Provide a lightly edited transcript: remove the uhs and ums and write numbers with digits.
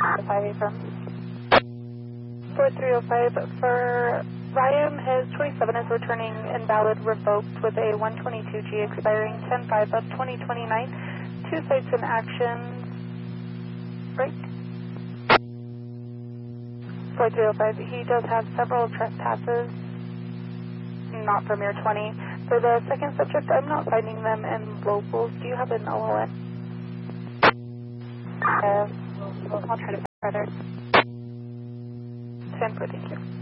5 from 4305 for Ryan. His 27 is returning invalid revoked with a 122G expiring 10-5 of 2029. 2 sites in action. Break. 4305. He does have several trespasses, not from your 20. For the second subject, I'm not finding them in locals. Do you have an OLN? I'll try to find further. 10 for, thank you.